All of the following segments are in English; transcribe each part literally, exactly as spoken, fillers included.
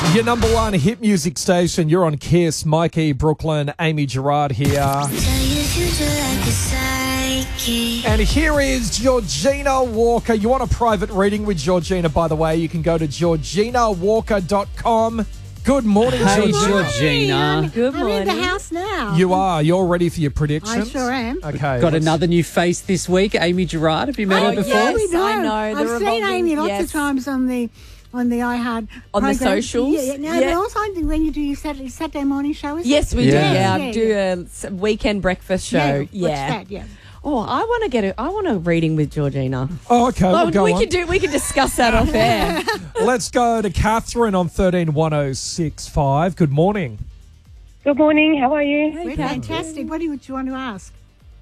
Your number one hit music station. You're on Kiss. Mikey, Brooklyn, Amy Gerard here. And here is Georgina Walker. You want a private reading with Georgina, by the way, you can go to georgina walker dot com. Good morning, Hey, Georgina. Georgina. Good I'm morning. in the house now. You are. You're ready for your predictions? I sure am. Okay. Got let's- another new face this week, Amy Gerard. Have you met Oh, her before? yes. we know. I know, I've the seen revolving- Amy lots yes. of times on the on the iHeart On the program. socials? Yeah, yeah. No, Yeah. but also when you do your Saturday, Saturday morning show, is Yes, it? we Yeah. do. Yeah, Yeah, I yeah, do a s- weekend breakfast show. Yeah. Yeah. What's that? Yeah. Oh, I want to get a. I want a reading with Georgina. Oh, okay. Oh, We'll go we on. could do. We could discuss that off air. Let's go to Catherine on thirteen one oh six five. Good morning. Good morning. How are you? We're Catherine. fantastic. What do you, what do you want to ask?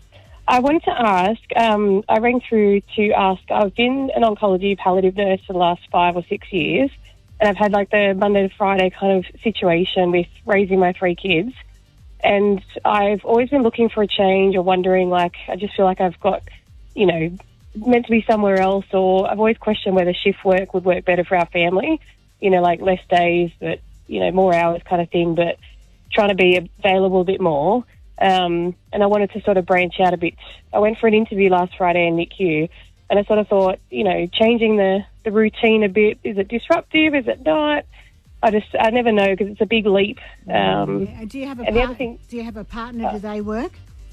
I wanted to ask, um, I rang through to ask, I've been an oncology palliative nurse for the last five or six years, and I've had like the Monday to Friday kind of situation with raising my three kids. And I've always been looking for a change or wondering, like, I just feel like I've got, you know, meant to be somewhere else, or I've always questioned whether shift work would work better for our family, you know, like less days, but, you know, more hours kind of thing, but trying to be available a bit more. Um, and I wanted to sort of branch out a bit. I went for an interview last Friday in N I C U, and I sort of thought, you know, changing the, the routine a bit, is it disruptive, is it not? I just, I never know because it's a big leap. Um, Yeah. Do you have a and the par- other thing- Do you have a partner? Do they work?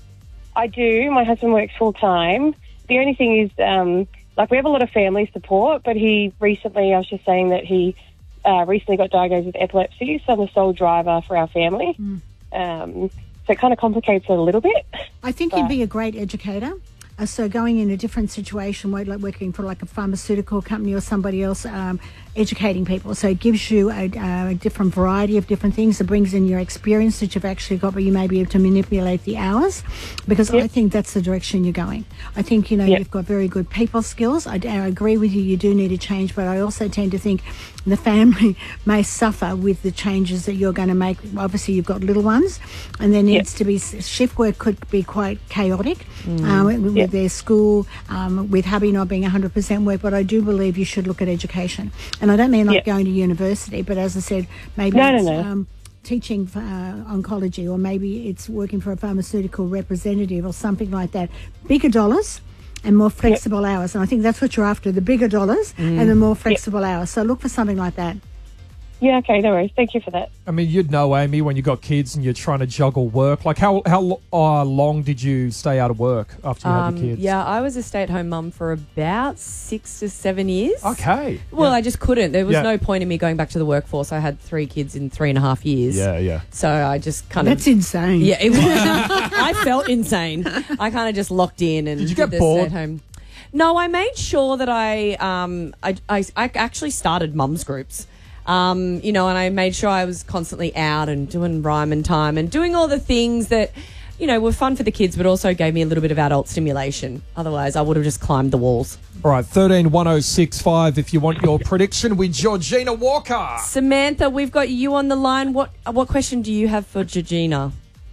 I do. My husband works full time. The only thing is, um, like, we have a lot of family support, but he recently, I was just saying that he uh, recently got diagnosed with epilepsy, so I'm the sole driver for our family. Mm. Um, so it kind of complicates it a little bit. I think you'd be a great educator. Uh, so going in a different situation, where, like working for like a pharmaceutical company or somebody else, um, educating people. So it gives you a, a different variety of different things. It brings in your experience that you've actually got, but you may be able to manipulate the hours, because I Yep. think that's the direction you're going. I think, you know, Yep. you've got very good people skills. I, I agree with you, you do need a change, but I also tend to think the family may suffer with the changes that you're going to make. Obviously, you've got little ones, and there needs to be, shift work could be quite chaotic um, with, with their school, um, with hubby not being one hundred percent work, but I do believe you should look at education. And I don't mean like Yeah. going to university, but as I said, maybe No, no, it's no. Um, teaching for, uh, oncology, or maybe it's working for a pharmaceutical representative or something like that. Bigger dollars and more flexible hours. And I think that's what you're after, the bigger dollars and the more flexible hours. So look for something like that. Yeah, okay, no worries. Thank you for that. I mean, you'd know, Amy, when you got kids and you're trying to juggle work. Like, how how uh, long did you stay out of work after you had Um, your kids? yeah, I was a stay-at-home mum for about six to seven years. Okay. Well, yeah. I just couldn't. There was Yeah. no point in me going back to the workforce. I had three kids in three and a half years. Yeah, yeah. So I just kind That's of. insane. Yeah, it was. I felt insane. I kind of just locked in and Did you did get the bored? stay-at-home. No, I made sure that I, um, I, I, I actually started mums groups. Um, you know, and I made sure I was constantly out and doing rhyme and time and doing all the things that, you know, were fun for the kids, but also gave me a little bit of adult stimulation. Otherwise, I would have just climbed the walls. All right, thirteen one oh six five if you want your prediction with Georgina Walker. Samantha, we've got you on the line. What what question do you have for Georgina?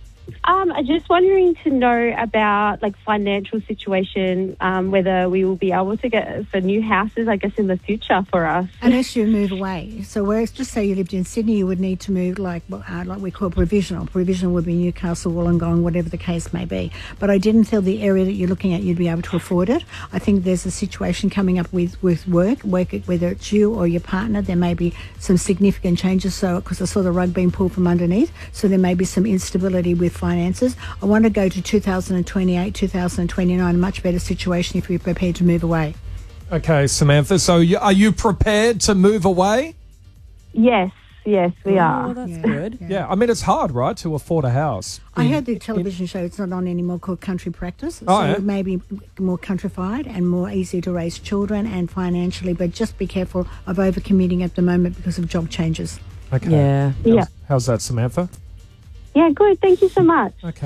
Um, I'm just wondering to know about like financial situation, um, whether we will be able to get for new houses, I guess, in the future for us. Unless you move away. So whereas just say you lived in Sydney, you would need to move like uh, like we call provisional. Provisional would be Newcastle, Wollongong, whatever the case may be. But I didn't feel the area that you're looking at you'd be able to afford it. I think there's a situation coming up with, with work, work, whether it's you or your partner, there may be some significant changes. So because I saw the rug being pulled from underneath, so there may be some instability with finances. I want to go to two thousand twenty-eight, two thousand twenty-nine, a much better situation if you're prepared to move away. Okay, Samantha. So you, are you prepared to move away? Yes, yes, we Oh, are. that's Yeah. good. Yeah. I mean, it's hard, right, to afford a house. I heard the television show, it's not on anymore, called Country Practice. So Oh, yeah. it may be more countrified and more easy to raise children and financially, but just be careful of overcommuting at the moment because of job changes. Okay. Yeah. Yeah. How's that, Samantha? Yeah, good. Thank you so much. Okay.